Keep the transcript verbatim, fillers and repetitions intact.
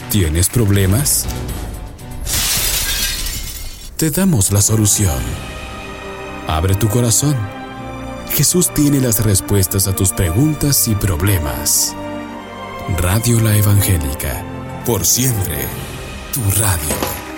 ¿Tienes problemas? Te damos la solución. Abre tu corazón. Jesús tiene las respuestas a tus preguntas y problemas. Radio La Evangélica, por siempre, tu radio.